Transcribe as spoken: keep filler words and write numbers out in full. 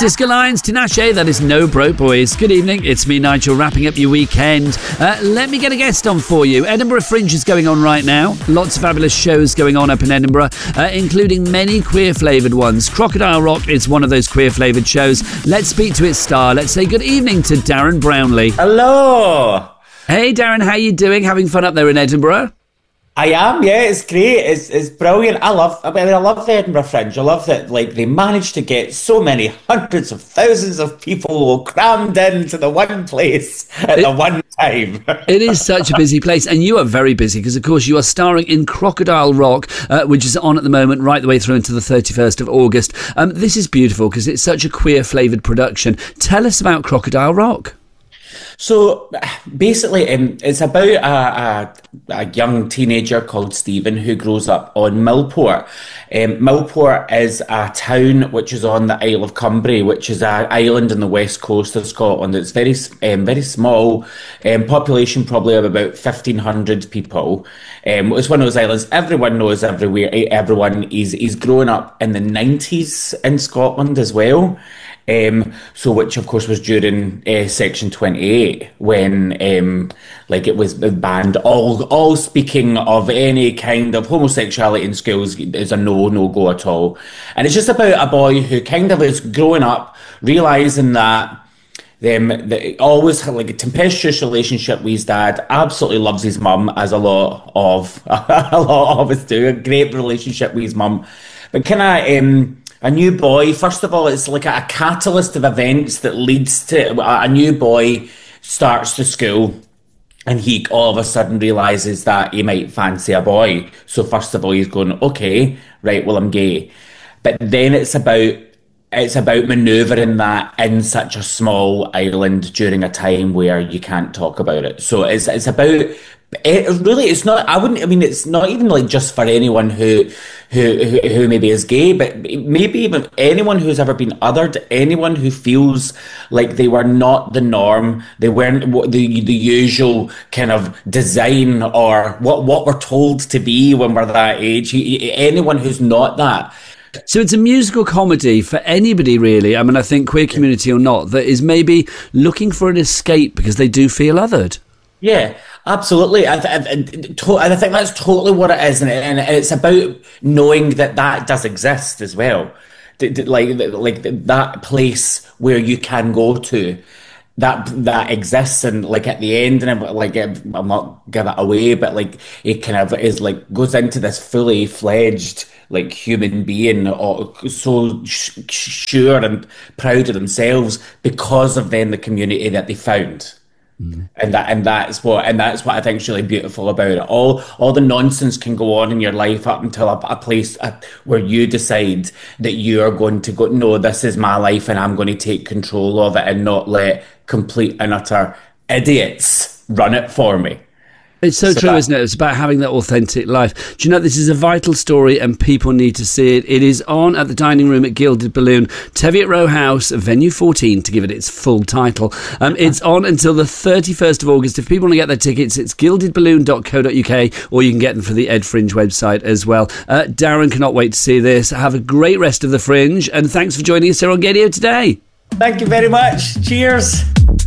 Disco Lions, Tinashe, that is No Broke Boys. Good evening, it's me, Nigel, wrapping up your weekend. Uh, let me get a guest on for you. Edinburgh Fringe is going on right now. Lots of fabulous shows going on up in Edinburgh, uh, including many queer-flavoured ones. Crocodile Rock is one of those queer-flavoured shows. Let's speak to its star. Let's say good evening to Darren Brownlee. Hello. Hey, Darren, how you doing? Having fun up there in Edinburgh? I am, yeah, it's great. It's it's brilliant. I love, I mean, I love the Edinburgh Fringe. I love that, like, they managed to get so many hundreds of thousands of people all crammed into the one place at it, the one time. It is such a busy place, and you are very busy because, of course, you are starring in Crocodile Rock, uh, which is on at the moment right the way through until the thirty-first of August. Um, this is beautiful because it's such a queer-flavoured production. Tell us about Crocodile Rock. So basically, um, it's about a, a, a young teenager called Stephen who grows up on Millport. Um, Millport is a town which is on the Isle of Cumbrae, which is an island on the west coast of Scotland. It's very, um, very small, um, population probably of about fifteen hundred people. Um, it's one of those islands everyone knows everywhere. Everyone is is growing up in the nineties in Scotland as well. Um, so which of course was during uh, Section twenty-eight when um, like it was banned. All all speaking of any kind of homosexuality in schools is a no no go at all. And it's just about a boy who kind of is growing up, realising that them that always had like a tempestuous relationship with his dad, absolutely loves his mum, as a lot of a lot of us do, a great relationship with his mum, but kind of um a new boy, first of all, it's like a, a catalyst of events that leads to a, a new boy starts the school and he all of a sudden realises that he might fancy a boy. So first of all, he's going, okay, right, well, I'm gay. But then it's about it's about manoeuvring that in such a small island during a time where you can't talk about it. So it's it's about it really. It's not. I wouldn't. I mean, it's not even like just for anyone who who who, who maybe is gay, but maybe even anyone who's ever been othered, anyone who feels like they were not the norm, they weren't the the usual kind of design or what what we're told to be when we're that age. Anyone who's not that. So it's a musical comedy for anybody, really. I mean, I think queer community or not, that is maybe looking for an escape because they do feel othered. Yeah, absolutely. I, th- I, to- I think that's totally what it is, and, it, and it's about knowing that that does exist as well. D- d- like, like that place where you can go to, that that exists, and like at the end, and I'm, like I'm not giving it away, but like it kind of is like goes into this fully fledged like human being, or so sh- sure and proud of themselves because of then the community that they found. Mm. And that and that's what and that's what I think is really beautiful about it. All all the nonsense can go on in your life up until a, a place a, where you decide that you are going to go, no, this is my life and I'm going to take control of it and not let complete and utter idiots run it for me. It's so, so true, that, isn't it? It's about having that authentic life. Do you know, this is a vital story and people need to see it. It is on at the Dining Room at Gilded Balloon, Teviot Row House, Venue fourteen, to give it its full title. Um, it's on until the thirty-first of August. If people want to get their tickets, it's gilded balloon dot co dot uk, or you can get them from the Ed Fringe website as well. Uh, Darren cannot wait to see this. Have a great rest of the Fringe, and thanks for joining us here on Gaydio today. Thank you very much. Cheers.